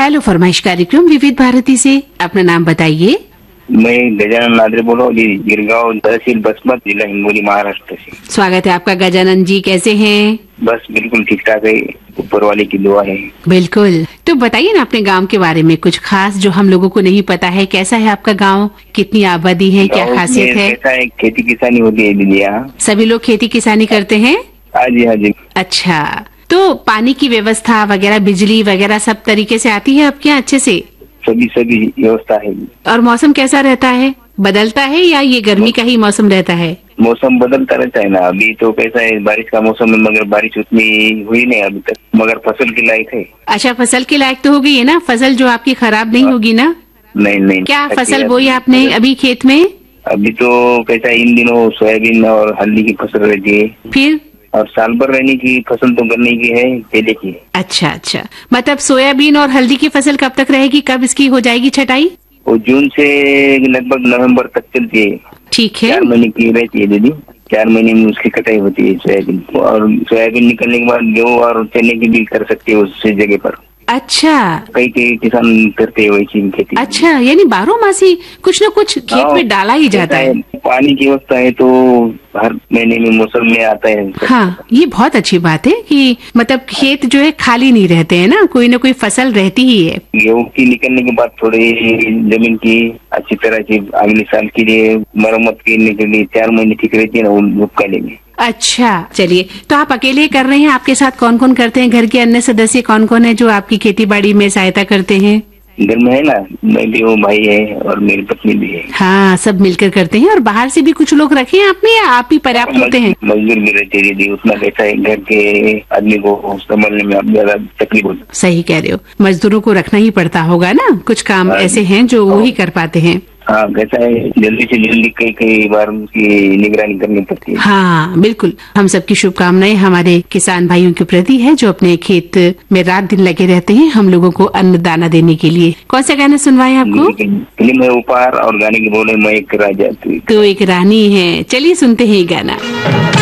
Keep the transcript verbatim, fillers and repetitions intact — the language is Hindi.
हेलो फरमाइश कार्यक्रम विविध भारती से, अपना नाम बताइए। मैं गजानन नादरे बोल रहा हूँ जी, गिरगांव तहसील बसमत, जिला हिंगोली, महाराष्ट्र से। स्वागत है आपका गजानन जी, कैसे हैं? बस बिल्कुल ठीक ठाक है, ऊपर वाले की दुआ है। बिल्कुल। तो बताइए ना अपने गांव के बारे में कुछ खास जो हम लोगों को नहीं पता है। कैसा है आपका गांव, कितनी आबादी है, क्या खासियत है? कैसा है, खेती किसानी होती है दीदी यहाँ? सभी लोग खेती किसानी करते हैं? हाँ जी, हाँ जी। अच्छा, तो पानी की व्यवस्था वगैरह, बिजली वगैरह सब तरीके से आती है आपके यहाँ अच्छे से? सभी सभी व्यवस्था है। और मौसम कैसा रहता है, बदलता है या ये गर्मी का ही मौसम रहता है? मौसम बदलता रहता है ना। अभी तो कैसा है, बारिश का मौसम है, मगर बारिश उतनी हुई नहीं अभी तक, मगर फसल के लायक है। अच्छा, फसल के लायक तो हो गई है ना? फसल जो आपकी खराब नहीं होगी ना? नहीं नहीं। क्या फसल बोई आपने अभी खेत में? अभी तो कैसा है, इन दिनों सोयाबीन और हल्दी की फसल रहती है। फिर और साल भर रहने की फसल तो गन्ने की है, केले की है। अच्छा अच्छा, मतलब सोयाबीन और हल्दी की फसल कब तक रहेगी, कब इसकी हो जाएगी छटाई? वो जून से लगभग नवंबर तक चलती है। ठीक है, चार महीने की रहती है दीदी, चार महीने में उसकी कटाई होती है सोयाबीन। और सोयाबीन निकलने के बाद गेहूँ और चने की भी कर सकते हो उस जगह पर। अच्छा, कई कई किसान करते हैं वैसी खेती। अच्छा, यानी बारह मासी कुछ न कुछ खेत में डाला ही जाता है। पानी की व्यवस्था है तो हर महीने में मौसम में आता है। हाँ, ये बहुत अच्छी बात है कि मतलब खेत जो है खाली नहीं रहते हैं ना, कोई न कोई फसल रहती ही है। गेहूँ की निकलने के बाद थोड़ी जमीन की अच्छी तरह से अगले साल के लिए मरम्मत करने के लिए चार महीने ठीक रहती है ना उपकाले में। अच्छा, चलिए, तो आप अकेले कर रहे हैं, आपके साथ कौन कौन करते हैं? घर के अन्य सदस्य कौन कौन है जो आपकी खेती बाड़ी में सहायता करते हैं? घर में है ना, मैं भी हूँ, भाई है और मेरी पत्नी भी है। हाँ, सब मिलकर करते हैं। और बाहर से भी कुछ लोग रखे हैं आपने या आप ही पर्याप्त होते हैं? मजदूर भी रहते हैं दीदी, उतना कैसा है घर के आदमी को संभालने में अब ज्यादा तकलीफ होती है। सही कह रहे हो, मजदूरों को रखना ही पड़ता होगा ना, कुछ काम ऐसे हैं जो वो ही कर पाते हैं। हाँ, कैसा है, जल्दी से जल्दी कई कई बार उनकी निगरानी करनी पड़ती है। हाँ बिल्कुल, हम सबकी शुभकामनाएं हमारे किसान भाइयों के प्रति है जो अपने खेत में रात दिन लगे रहते हैं हम लोगों को अन्न दाना देने के लिए। कौन सा गाना सुनवाएं आपको? फिल्म है उपहार और गाने की बोले मैं एक राजा तो एक रानी है। चलिए सुनते हैं ये गाना।